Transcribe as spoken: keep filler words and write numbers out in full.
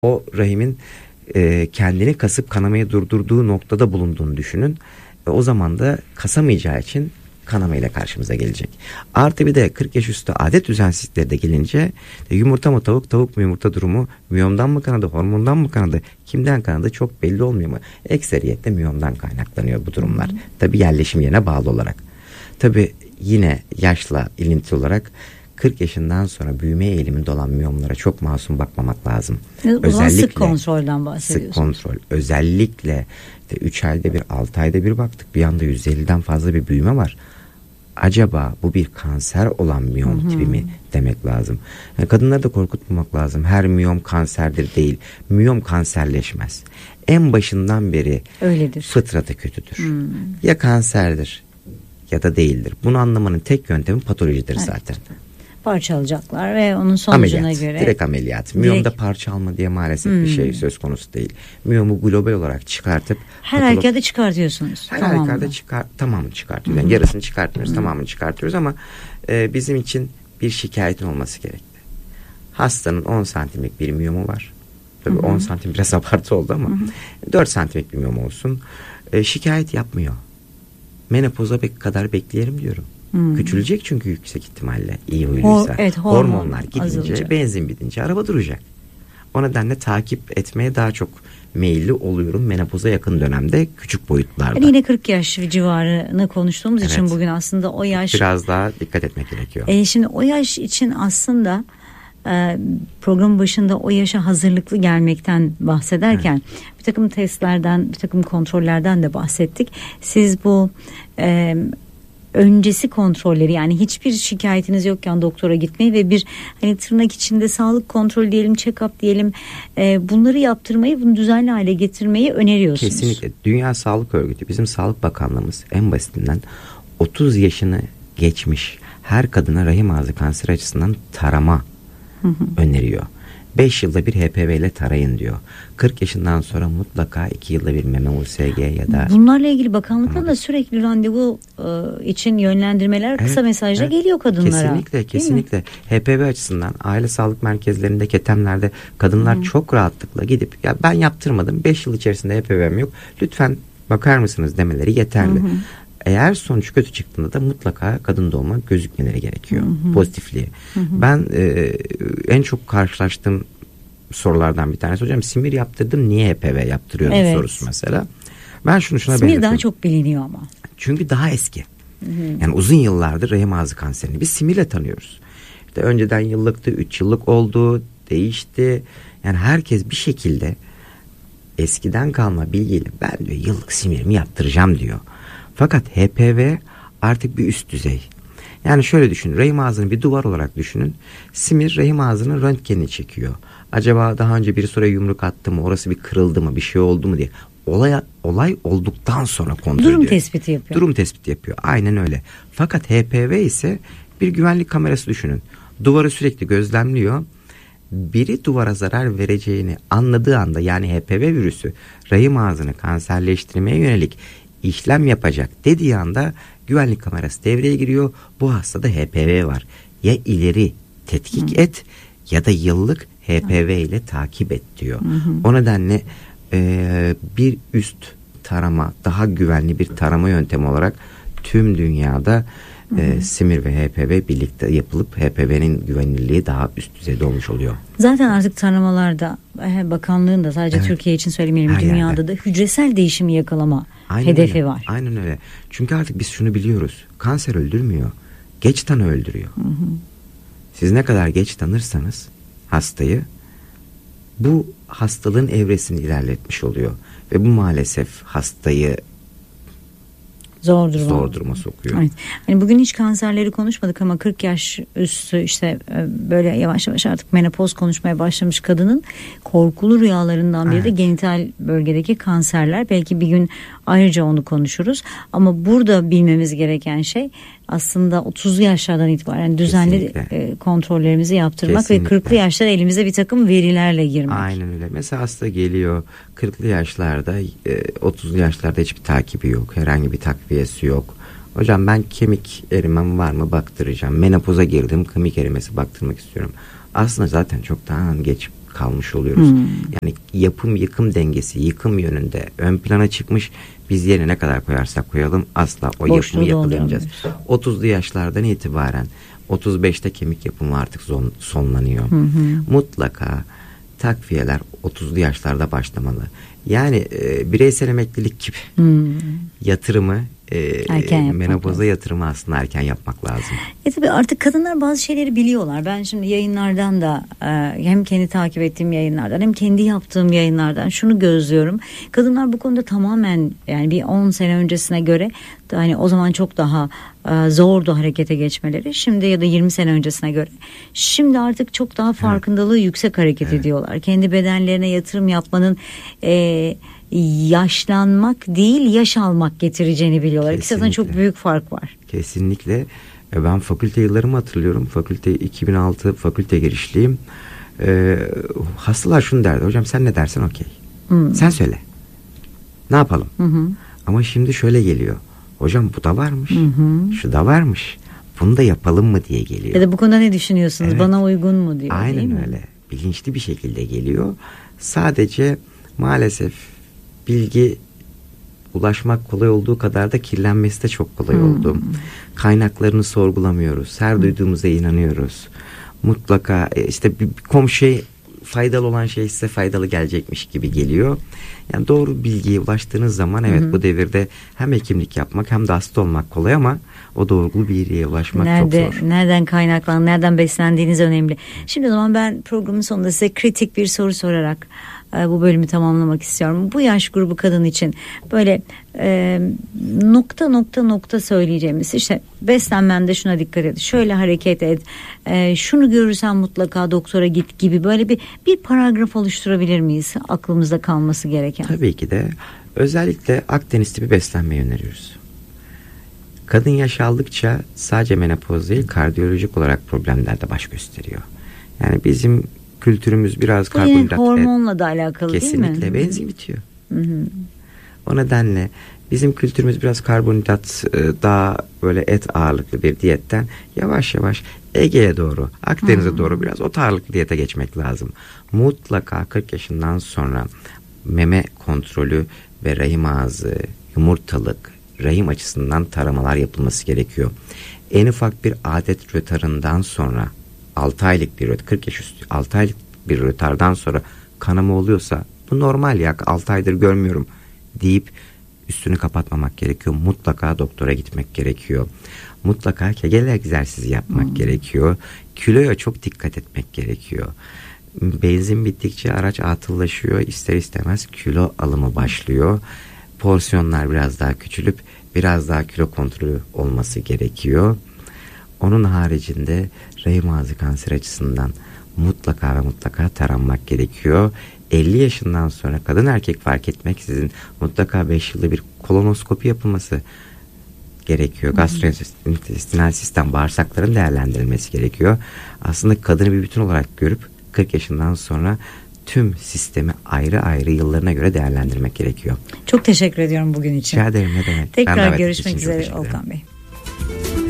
o rahimin e, kendini kasıp kanamayı durdurduğu noktada bulunduğunu düşünün. E, o zaman da kasamayacağı için kanamayla karşımıza gelecek. Artı bir de kırk yaş üstü adet düzensizlikleri de gelince e, yumurta mı tavuk, tavuk mu yumurta durumu, miyomdan mı kanadı, hormondan mı kanadı, kimden kanadı çok belli olmuyor mu? Ekseriyetle miyomdan kaynaklanıyor bu durumlar. Hmm. Tabii yerleşim yerine bağlı olarak. Tabii yine yaşla ilintili olarak kırk yaşından sonra büyüme eğiliminde olan miyomlara çok masum bakmamak lazım. O zaman sık kontrolden bahsediyorsunuz. Sık kontrol. Özellikle üç ayda bir, altı ayda bir baktık. Bir anda yüz elliden fazla bir büyüme var. Acaba bu bir kanser olan miyom tipi mi demek lazım. Yani kadınları da korkutmamak lazım. Her miyom kanserdir değil. Miyom kanserleşmez. En başından beri öyledir. Fıtratı kötüdür. Hmm. Ya kanserdir ya da değildir. Bunu anlamanın tek yöntemi patolojidir evet. zaten. Parçalayacaklar ve onun sonucuna ameliyat, göre. Direkt ameliyat. Miyomda direkt... parça alma diye maalesef hmm. bir şey söz konusu değil. Miyomu global olarak çıkartıp. Her patolo... halükarda çıkartıyorsunuz. Her tamam halükarda çıkar, tamamını çıkartıyoruz. Yani yarısını çıkartmıyoruz, hmm. tamamını çıkartıyoruz ama e, bizim için bir şikayetin olması gerekli. Hastanın on santimlik bir miyomu var. Tabii hmm. on santim biraz abartı oldu ama hmm. dört santimlik bir miyomu olsun. E, şikayet yapmıyor. Menopoza kadar bekleyelim diyorum. Hmm. Küçülecek çünkü yüksek ihtimalle iyi huyluysa. Hor, evet, hormon hormonlar gidince azalacak. Benzin bitince araba duracak. O nedenle takip etmeye daha çok meyilli oluyorum menopoza yakın dönemde küçük boyutlarda. Yani yine kırk yaş civarını konuştuğumuz evet. için bugün aslında o yaş. Biraz daha dikkat etmek gerekiyor. E, şimdi o yaş için aslında e, programın başında o yaşa hazırlıklı gelmekten bahsederken evet. bir takım testlerden bir takım kontrollerden de bahsettik. Siz bu e, öncesi kontrolleri yani hiçbir şikayetiniz yokken doktora gitmeyi ve bir hani tırnak içinde sağlık kontrolü diyelim, check-up diyelim e, bunları yaptırmayı, bunu düzenli hale getirmeyi öneriyorsunuz. Kesinlikle. Dünya Sağlık Örgütü, bizim Sağlık Bakanlığımız en basitinden otuz yaşını geçmiş her kadına rahim ağzı kanseri açısından tarama hı hı. öneriyor. beş yılda bir H P V ile tarayın diyor. kırk yaşından sonra mutlaka iki yılda bir meme U S G ya da... Bunlarla ilgili bakanlıktan da sürekli randevu e, için yönlendirmeler evet, kısa mesajla evet. geliyor kadınlara. Kesinlikle, kesinlikle. H P V açısından aile sağlık merkezlerinde, ketemlerde kadınlar hmm. çok rahatlıkla gidip ya ben yaptırmadım, beş yıl içerisinde H P V'm yok, lütfen bakar mısınız demeleri yeterli. Hmm. Eğer sonuç kötü çıktığında da mutlaka kadın doğuma gözükmeleri gerekiyor. Hı hı. Pozitifliği. Hı hı. Ben e, en çok karşılaştığım sorulardan bir tanesi hocam simir yaptırdım niye H P V yaptırıyorum evet. sorusu mesela. Ben şunu şuna simir benzetiyorum. Daha çok biliniyor ama. Çünkü daha eski. Hı hı. Yani uzun yıllardır rahim ağzı kanserini biz simirle tanıyoruz. İşte önceden yıllıktı, üç yıllık oldu, değişti. Yani herkes bir şekilde eskiden kalma bilgiyle ben diyor yıllık simirimi yaptıracağım diyor. Fakat H P V artık bir üst düzey. Yani şöyle düşünün, rahim ağzını bir duvar olarak düşünün. Simir rahim ağzının röntgenini çekiyor. Acaba daha önce biri oraya yumruk attı mı, orası bir kırıldı mı, bir şey oldu mu diye. Olay, olay olduktan sonra kontrol ediyor. Durum tespiti yapıyor. Durum tespiti yapıyor. Aynen öyle. Fakat H P V ise bir güvenlik kamerası düşünün. Duvarı sürekli gözlemliyor. Biri duvara zarar vereceğini anladığı anda yani H P V virüsü rahim ağzını kanserleştirmeye yönelik işlem yapacak dediği anda güvenlik kamerası devreye giriyor. Bu hastada H P V var. Ya ileri tetkik Hı. et ya da yıllık H P V ile takip et diyor. Hı hı. O nedenle e, bir üst tarama, daha güvenli bir tarama yöntemi olarak tüm dünyada e, simir ve H P V birlikte yapılıp H P V'nin güvenilirliği daha üst düzeyde olmuş oluyor. Zaten artık taramalarda bakanlığın da sadece evet. Türkiye için söylemeyelim, her dünyada yerde. Da hücresel değişimi yakalama Aynen hedefi öyle. var. Aynen öyle. Çünkü artık biz şunu biliyoruz. Kanser öldürmüyor. Geç tanı öldürüyor. Hı hı. Siz ne kadar geç tanırsanız hastayı bu hastalığın evresini ilerletmiş oluyor. Ve bu maalesef hastayı zor duruma, zor duruma sokuyor. Evet. Hani bugün hiç kanserleri konuşmadık ama kırk yaş üstü işte böyle yavaş yavaş artık menopoz konuşmaya başlamış kadının korkulu rüyalarından biri evet. de genital bölgedeki kanserler. Belki bir gün ayrıca onu konuşuruz. Ama burada bilmemiz gereken şey aslında otuzlu yaşlardan itibaren düzenli e, kontrollerimizi yaptırmak Kesinlikle. Ve kırklı yaşlar elimize bir takım verilerle girmek. Aynen öyle. Mesela hasta geliyor kırklı yaşlarda, e, otuzlu yaşlarda hiçbir takibi yok. Herhangi bir takviyesi yok. Hocam ben kemik erimem var mı baktıracağım. Menopoza girdim, kemik erimesi baktırmak istiyorum. Aslında zaten çoktan geç kalmış oluyoruz. Hmm. Yani yapım yıkım dengesi yıkım yönünde ön plana çıkmış. Biz yerine ne kadar koyarsak koyalım asla o Boşluğu yapımı yakalayamayacağız. dolduramıyoruz. otuzlu yaşlardan itibaren otuz beşte kemik yapımı artık son, sonlanıyor. Hı hı. Mutlaka takviyeler otuzlu yaşlarda başlamalı. Yani e, bireysel emeklilik gibi Hmm. yatırımı e, Erken yapmak menopoza lazım. yatırımı aslında erken yapmak lazım. E tabii artık kadınlar bazı şeyleri biliyorlar. Ben şimdi yayınlardan da e, hem kendi takip ettiğim yayınlardan hem kendi yaptığım yayınlardan şunu gözlüyorum. Kadınlar bu konuda tamamen yani bir on sene öncesine göre hani o zaman çok daha e, zordu harekete geçmeleri. Şimdi ya da yirmi sene öncesine göre. Şimdi artık çok daha farkındalığı evet. yüksek hareket evet. ediyorlar. Kendi bedenlerine yatırım yapmanın e, yaşlanmak değil yaş almak getireceğini biliyorlar. İkisi arasında çok büyük fark var. Kesinlikle. Ben fakülte yıllarımı hatırlıyorum. Fakülte iki bin altı fakülte girişliyim. Ee, hastalar şunu derdi. Hocam sen ne dersen okey. Hmm. Sen söyle. Ne yapalım? Hı hı. Ama şimdi şöyle geliyor. Hocam bu da varmış. Hı hı. Şu da varmış. Bunu da yapalım mı diye geliyor. Ya da bu konuda ne düşünüyorsunuz? Evet. Bana uygun mu diyor. Aynen öyle. Bilinçli bir şekilde geliyor. Sadece maalesef bilgi ulaşmak kolay olduğu kadar da kirlenmesi de çok kolay hmm. oldu. Kaynaklarını sorgulamıyoruz. Her hmm. duyduğumuza inanıyoruz. Mutlaka işte bir komşuya faydalı olan şey size faydalı gelecekmiş gibi geliyor. Yani doğru bilgiye ulaştığınız zaman evet hmm. bu devirde hem hekimlik yapmak hem de hasta olmak kolay ama o doğru bilgiye ulaşmak Nerede, çok zor. Nereden kaynaklan, nereden beslendiğiniz önemli. Şimdi o zaman ben programın sonunda size kritik bir soru sorarak bu bölümü tamamlamak istiyorum. Bu yaş grubu kadın için böyle e, nokta nokta nokta söyleyeceğimiz işte beslenmende şuna dikkat et, şöyle hareket et, e, şunu görürsen mutlaka doktora git gibi böyle bir bir paragraf oluşturabilir miyiz aklımızda kalması gereken? Tabii ki de özellikle Akdeniz tipi beslenmeyi öneriyoruz. Kadın yaş aldıkça sadece menopoz değil kardiyolojik olarak problemler de baş gösteriyor. Yani bizim kültürümüz biraz bu karbonhidrat. Hormonla et, da alakalı kesinlikle değil mi? Kesinlikle benzin bitiyor. Hı hı. O nedenle bizim kültürümüz biraz karbonhidrat daha böyle et ağırlıklı bir diyetten yavaş yavaş Ege'ye doğru, Akdeniz'e hı. doğru biraz ot ağırlıklı diyete geçmek lazım. Mutlaka kırk yaşından sonra meme kontrolü ve rahim ağzı, yumurtalık, rahim açısından taramalar yapılması gerekiyor. En ufak bir adet rötarından sonra altı aylık bir rötar, kırk yaş üstü altı aylık bir rötardan sonra kanama oluyorsa bu normal ya altı aydır görmüyorum deyip üstünü kapatmamak gerekiyor. Mutlaka doktora gitmek gerekiyor. Mutlaka kegel egzersizi yapmak hmm. gerekiyor. Kiloya çok dikkat etmek gerekiyor. Benzin bittikçe araç atıllaşıyor. İster istemez kilo alımı başlıyor. Porsiyonlar biraz daha küçülüp biraz daha kilo kontrolü olması gerekiyor. Onun haricinde rahim ağzı kanseri açısından mutlaka ve mutlaka taranmak gerekiyor. elli yaşından sonra kadın erkek fark etmeksizin mutlaka beş yılda bir kolonoskopi yapılması gerekiyor. Gastrointestinal sistem, bağırsakların değerlendirilmesi gerekiyor. Aslında kadını bir bütün olarak görüp kırk yaşından sonra tüm sistemi ayrı ayrı yıllarına göre değerlendirmek gerekiyor. Çok teşekkür ediyorum bugün için. Rica ederim, ne demek. Tekrar görüşmek üzere Volkan Bey.